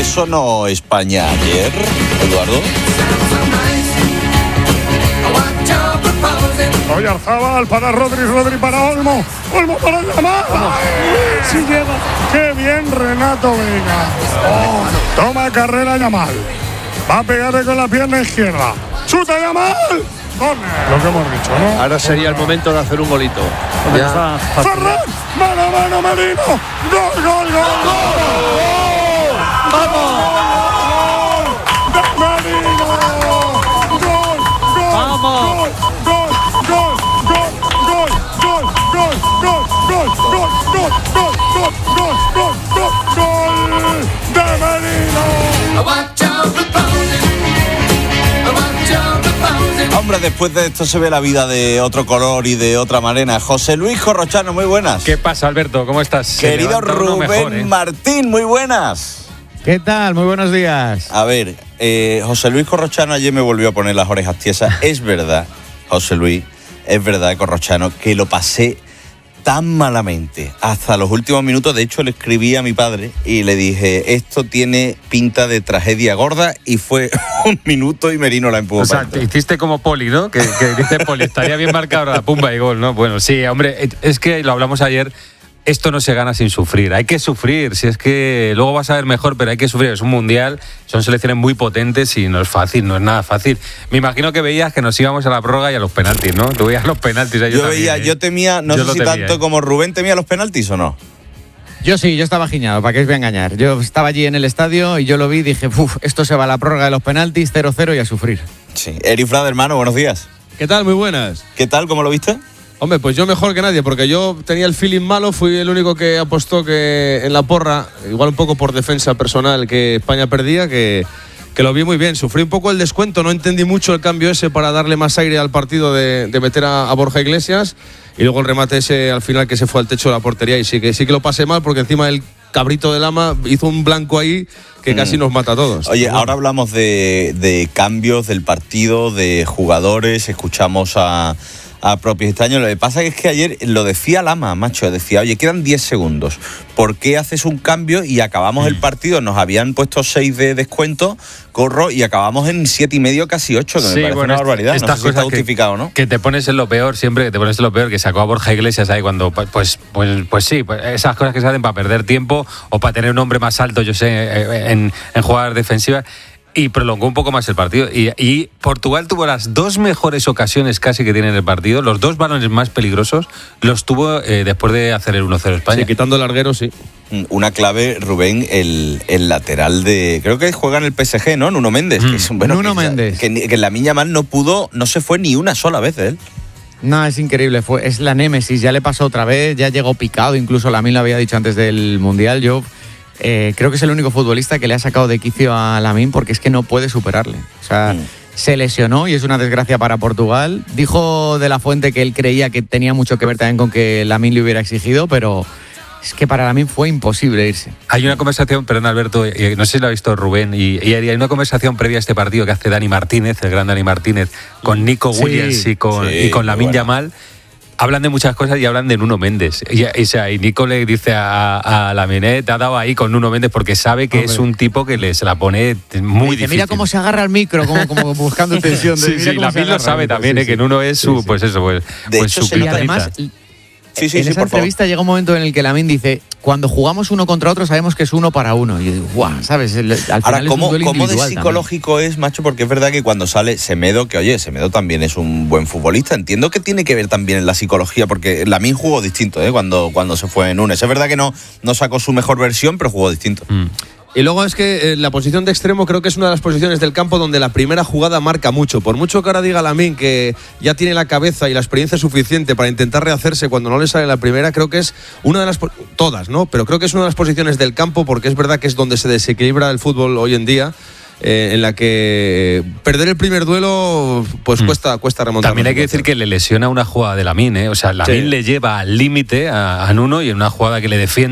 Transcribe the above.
sonó España ayer, Eduardo? Oyarzabal para Rodri para Olmo para Yamal. Si llega, qué bien Renato Vega. Toma carrera Yamal. Va a pegarle con la pierna izquierda. ¡Chuta Yamal! Lo que hemos dicho, ¿no? Ahora sería el momento de hacer un golito. Ferran, mano, Merino. Gol. ¡Vamos! Merino. Gol. ¡Vamos! Gol de Merino. Hombre, después de esto se ve la vida de otro color y de otra manera. José Luis Corrochano, muy buenas. ¿Qué pasa, Alberto? ¿Cómo estás? Querido Rubén Martín, muy buenas. ¿Qué tal? Muy buenos días. A ver, José Luis Corrochano ayer me volvió a poner las orejas tiesas. Es verdad, José Luis, es verdad, Corrochano, que lo pasé tan malamente hasta los últimos minutos. De hecho, le escribí a mi padre y le dije, esto tiene pinta de tragedia gorda, y fue un minuto y Merino la empujó. O sea, te hiciste como Poli, ¿no? Que dice Poli, estaría bien marcado la pumba y gol, ¿no? Bueno, sí, hombre, es que lo hablamos ayer. Esto no se gana sin sufrir, hay que sufrir, si es que luego vas a ver mejor, pero hay que sufrir, es un mundial, son selecciones muy potentes y no es fácil, no es nada fácil. Me imagino que veías que nos íbamos a la prórroga y a los penaltis, ¿no? Tú veías los penaltis. Yo temía, no sé si tanto como Rubén temía los penaltis o no. Yo sí, yo estaba giñado, ¿para qué os voy a engañar? Yo estaba allí en el estadio y yo lo vi y dije, esto se va a la prórroga de los penaltis, 0-0 y a sufrir. Sí, Eri Frade, hermano, buenos días. ¿Qué tal? Muy buenas. ¿Qué tal? ¿Cómo lo viste? Hombre, pues yo mejor que nadie, porque yo tenía el feeling malo, fui el único que apostó que en la porra, igual un poco por defensa personal, que España perdía, que lo vi muy bien. Sufrí un poco el descuento, no entendí mucho el cambio ese para darle más aire al partido de meter a Borja Iglesias, y luego el remate ese al final que se fue al techo de la portería, y sí que lo pasé mal, porque encima el cabrito de Lama hizo un blanco ahí que casi nos mata a todos. Oye, ahora hablamos de cambios del partido, de jugadores, escuchamos a propios extraños. Lo que pasa es que ayer lo decía Lama, macho, decía, oye, quedan 10 segundos, ¿por qué haces un cambio? Y acabamos el partido, nos habían puesto 6 de descuento, corro, y acabamos en 7,5, casi 8, que me parece una barbaridad. No sé si está justificado, ¿no? Que te pones en lo peor, siempre que te pones en lo peor, que sacó a Borja Iglesias ahí cuando, pues sí, pues esas cosas que se hacen para perder tiempo o para tener un hombre más alto, yo sé, en jugadas defensivas. Y prolongó un poco más el partido. Y Portugal tuvo las 2 mejores ocasiones casi que tiene en el partido. Los 2 balones más peligrosos los tuvo después de hacer el 1-0 España. Sí, quitando el larguero, sí. Una clave, Rubén, el lateral de... Creo que juega en el PSG, ¿no? Nuno Méndez. Que es, Nuno Méndez. Que Lamine Yamal no se fue ni una sola vez de él. No, es increíble. Es la némesis. Ya le pasó otra vez. Ya llegó picado. Incluso Lamine lo había dicho antes del Mundial. Yo... creo que es el único futbolista que le ha sacado de quicio a Lamine, porque es que no puede superarle. O sea, se lesionó y es una desgracia para Portugal. Dijo De La Fuente que él creía que tenía mucho que ver también con que Lamine le hubiera exigido, pero es que para Lamine fue imposible irse. Hay una conversación, perdón Alberto, no sé si lo ha visto Rubén, y hay una conversación previa a este partido que hace Dani Martínez, el gran Dani Martínez, con Nico Williams y con Lamine Yamal. Hablan de muchas cosas y hablan de Nuno Méndez. Y Nico le dice a Lamine, te ha dado ahí con Nuno Méndez, porque sabe que es un tipo que se la pone muy difícil. Mira cómo se agarra al micro, como buscando tensión. Sí, Lamine lo sabe también, que Nuno es su, pues eso, pues su y además, en esa entrevista llega un momento en el que Lamine dice, cuando jugamos uno contra otro sabemos que es 1 para 1. Y yo digo, guau, ¿sabes? Al final ahora, ¿cómo de psicológico también es, macho? Porque es verdad que cuando sale Semedo, que oye, Semedo también es un buen futbolista, entiendo que tiene que ver también en la psicología, porque Lamine jugó distinto, cuando se fue en Nunes. Es verdad que no sacó su mejor versión, pero jugó distinto. Y luego es que la posición de extremo creo que es una de las posiciones del campo donde la primera jugada marca mucho. Por mucho que ahora diga Lamine que ya tiene la cabeza y la experiencia suficiente para intentar rehacerse cuando no le sale la primera, creo que es una de las... Todas, ¿no? Pero creo que es una de las posiciones del campo, porque es verdad que es donde se desequilibra el fútbol hoy en día. En la que perder el primer duelo pues cuesta remontar. También hay que decir que le lesiona una jugada de Lamine, O sea, Lamine le lleva al límite a Nuno, y en una jugada que le defiende